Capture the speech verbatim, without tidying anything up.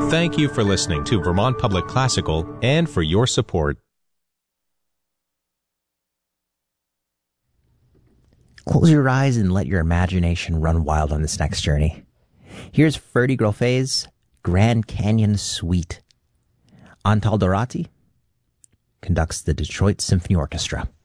Thank you for listening to Vermont Public Classical and for your support. Close your eyes and let your imagination run wild on this next journey. Here's Ferdy Groffet's Grand Canyon Suite. Antal Dorati conducts the Detroit Symphony Orchestra.